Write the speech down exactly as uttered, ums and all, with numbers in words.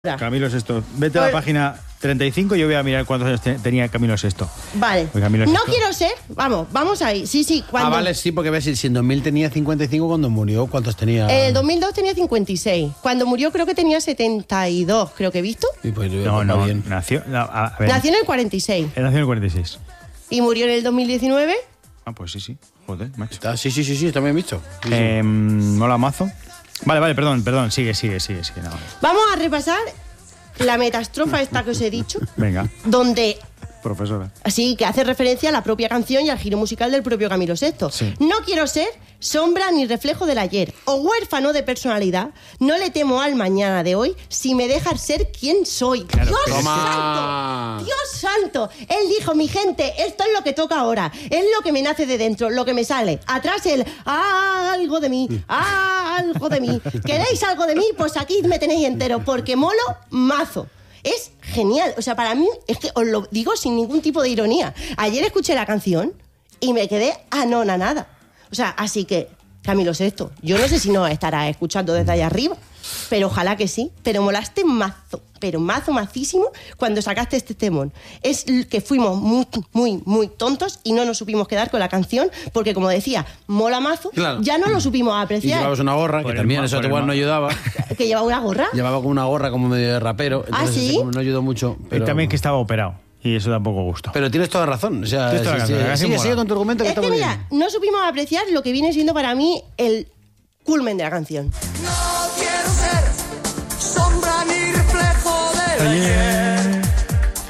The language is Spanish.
Camilo Sesto. Vete a la página treinta y cinco y yo voy a mirar cuántos años te- tenía Camilo Sesto. Vale. Camilo no Sesto. quiero ser... Vamos, vamos ahí. Sí, sí. Cuando... Ah, vale, sí, porque ves, si en dos mil tenía cincuenta y cinco cuando murió, ¿cuántos tenía? En el dos mil dos tenía cincuenta y seis. Cuando murió creo que tenía setenta y dos, creo que he visto. Sí, pues, No, no, bien. nació... no, a, a ver, Nació en el cuarenta y seis. él nació en el cuarenta y seis. Y murió en el dos mil diecinueve. Ah, pues sí, sí. Joder, macho. Está, sí, sí, sí, sí, está bien visto. Sí, sí. Eh, mola mazo. Vale, vale, perdón, perdón. Sigue, sigue, sigue, sigue. No, vale. Vamos a repasar la metastrofa esta que os he dicho, Venga, donde... profesora. Así que hace referencia a la propia canción y al giro musical del propio Camilo Sesto. Sí. No quiero ser sombra ni reflejo del ayer o huérfano de personalidad. No le temo al mañana de hoy si me dejas ser quien soy. Claro, ¡Dios pero es que- santo! ¡Dios santo! Él dijo, mi gente, esto es lo que toca ahora. Es lo que me nace de dentro, lo que me sale. Atrás el ah, algo de mí, ah, algo de mí. ¿Queréis algo de mí? Pues aquí me tenéis entero, porque molo mazo. Es genial, o sea, para mí, es que os lo digo sin ningún tipo de ironía. Ayer escuché la canción y me quedé anonadada. O sea, así que, Camilo Sesto, yo no sé si nos estarás escuchando desde allá arriba, pero ojalá que sí. Pero molaste mazo, pero mazo, macísimo cuando sacaste este temón. Es que fuimos muy, muy, muy tontos y no nos supimos quedar con la canción porque, como decía, mola mazo, Claro. ya no lo supimos Y apreciar. llevabas una gorra, Por que el también ma- eso por el igual ma- no ayudaba. Que lleva una gorra. Llevaba como una gorra como medio de rapero. ¿Ah, entonces sí? eso como no ayudó mucho. Y Pero, también que estaba operado. Y eso tampoco gustó. pero tienes toda razón. O sea, Tienes toda sí, la sí, razón, la canción sigue, mola. sigue con tu argumento que Es está que muy mira, bien. no supimos apreciar lo que viene siendo para mí el culmen de la canción. No quiero ser sombra ni reflejo del ayer.